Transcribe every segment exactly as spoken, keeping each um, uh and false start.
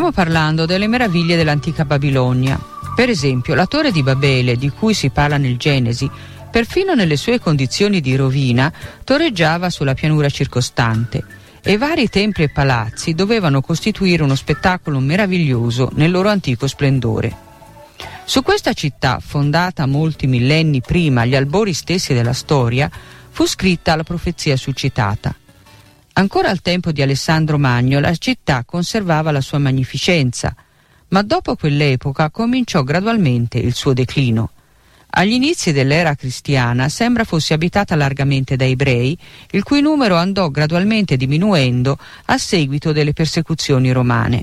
Stiamo parlando delle meraviglie dell'antica Babilonia. Per esempio, la torre di Babele, di cui si parla nel Genesi, perfino nelle sue condizioni di rovina, torreggiava sulla pianura circostante, e vari templi e palazzi dovevano costituire uno spettacolo meraviglioso nel loro antico splendore. Su questa città, fondata molti millenni prima, agli albori stessi della storia, fu scritta la profezia succitata. Ancora al tempo di Alessandro Magno la città conservava la sua magnificenza, ma dopo quell'epoca cominciò gradualmente il suo declino. Agli inizi dell'era cristiana sembra fosse abitata largamente da ebrei, il cui numero andò gradualmente diminuendo a seguito delle persecuzioni romane.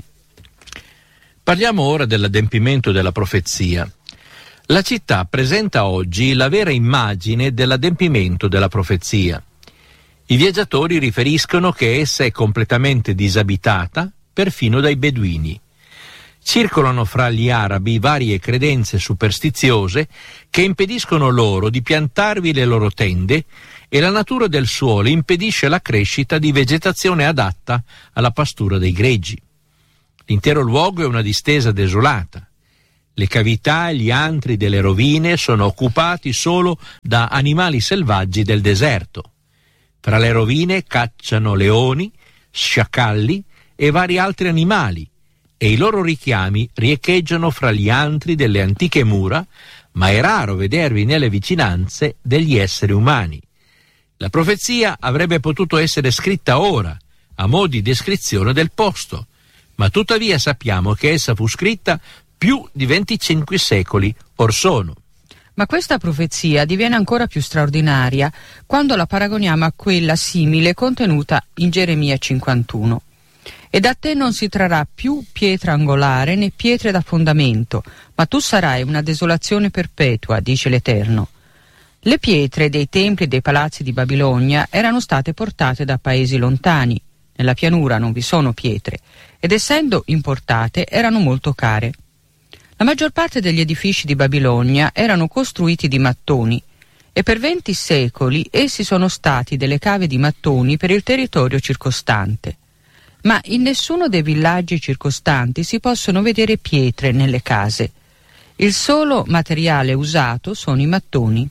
Parliamo ora dell'adempimento della profezia. La città presenta oggi la vera immagine dell'adempimento della profezia. I viaggiatori riferiscono che essa è completamente disabitata, perfino dai beduini. Circolano fra gli arabi varie credenze superstiziose che impediscono loro di piantarvi le loro tende, e la natura del suolo impedisce la crescita di vegetazione adatta alla pastura dei greggi. L'intero luogo è una distesa desolata. Le cavità e gli antri delle rovine sono occupati solo da animali selvaggi del deserto. Tra le rovine cacciano leoni, sciacalli e vari altri animali, e i loro richiami riecheggiano fra gli antri delle antiche mura, ma è raro vedervi nelle vicinanze degli esseri umani. La profezia avrebbe potuto essere scritta ora, a mo' di descrizione del posto, ma tuttavia sappiamo che essa fu scritta più di venticinque secoli or sono. Ma questa profezia diviene ancora più straordinaria quando la paragoniamo a quella simile contenuta in Geremia cinquantuno. E da te non si trarrà più pietra angolare né pietre da fondamento, ma tu sarai una desolazione perpetua, dice l'Eterno. Le pietre dei templi e dei palazzi di Babilonia erano state portate da paesi lontani. Nella pianura non vi sono pietre, ed essendo importate erano molto care. La maggior parte degli edifici di Babilonia erano costruiti di mattoni, e per venti secoli essi sono stati delle cave di mattoni per il territorio circostante. Ma in nessuno dei villaggi circostanti si possono vedere pietre nelle case. Il solo materiale usato sono i mattoni.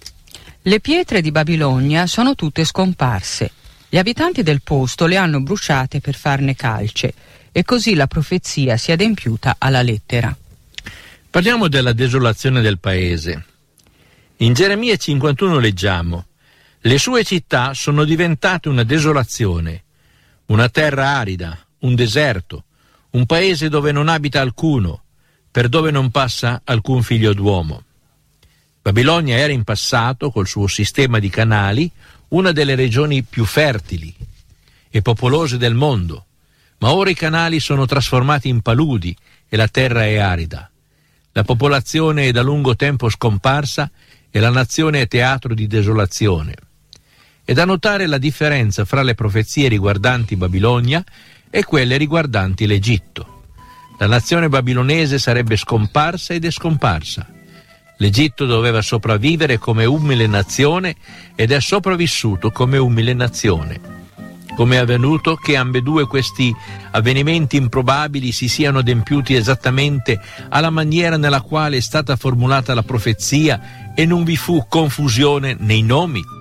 Le pietre di Babilonia sono tutte scomparse. Gli abitanti del posto le hanno bruciate per farne calce, e così la profezia si è adempiuta alla lettera. Parliamo della desolazione del paese. In Geremia cinquantuno leggiamo: le sue città sono diventate una desolazione, una terra arida, un deserto, un paese dove non abita alcuno, per dove non passa alcun figlio d'uomo. Babilonia era in passato, col suo sistema di canali, una delle regioni più fertili e popolose del mondo, ma ora i canali sono trasformati in paludi e la terra è arida. La popolazione è da lungo tempo scomparsa e la nazione è teatro di desolazione. È da notare la differenza fra le profezie riguardanti Babilonia e quelle riguardanti l'Egitto. La nazione babilonese sarebbe scomparsa ed è scomparsa. L'Egitto doveva sopravvivere come umile nazione ed è sopravvissuto come umile nazione. Come è avvenuto che ambedue questi avvenimenti improbabili si siano adempiuti esattamente alla maniera nella quale è stata formulata la profezia e non vi fu confusione nei nomi?